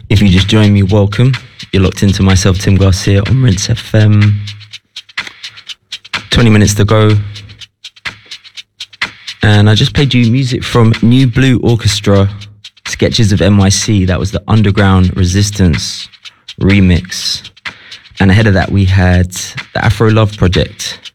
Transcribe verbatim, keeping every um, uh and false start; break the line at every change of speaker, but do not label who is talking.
If you just joined me, welcome. You're locked into myself, Tim Garcia, on Rinse F M. twenty minutes to go. And I just played you music from New Blue Orchestra, Sketches of N Y C. That was the Underground Resistance remix. And ahead of that, we had the Afro Love Project,